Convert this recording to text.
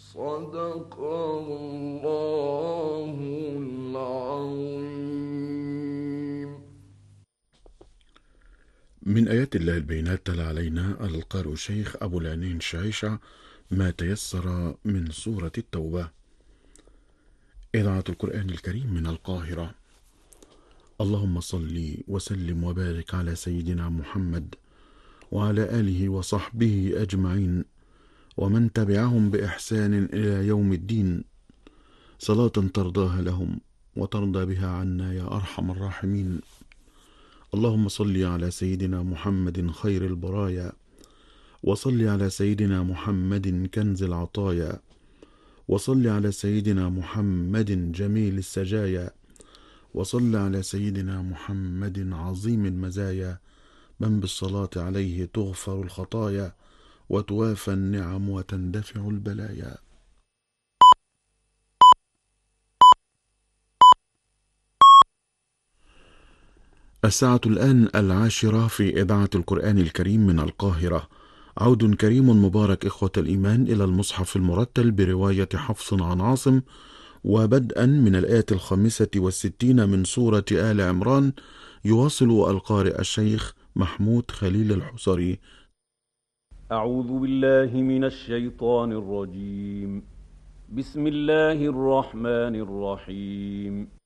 صدق الله العظيم. من آيات الله البينات تلا علينا القارئ الشيخ أبو العنين شعيشة ما تيسر من سورة التوبة. إذاعة القرآن الكريم من القاهرة. اللهم صل وسلم وبارك على سيدنا محمد وعلى آله وصحبه أجمعين ومن تبعهم بإحسان إلى يوم الدين، صلاة ترضاها لهم وترضى بها عنا يا أرحم الراحمين. اللهم صل على سيدنا محمد خير البرايا، وصل على سيدنا محمد كنز العطايا، وصل على سيدنا محمد جميل السجايا، وصل على سيدنا محمد عظيم المزايا، من بالصلاة عليه تغفر الخطايا وتوافى النعم وتندفع البلايا. الساعة الآن 10 في إذاعة القرآن الكريم من القاهرة. عود كريم مبارك إخوة الإيمان إلى المصحف المرتل برواية حفص عن عاصم، وبدءا من الآية 65 من سورة آل عمران، يواصل القارئ الشيخ محمود خليل الحصري. أعوذ بالله من الشيطان الرجيم. بسم الله الرحمن الرحيم.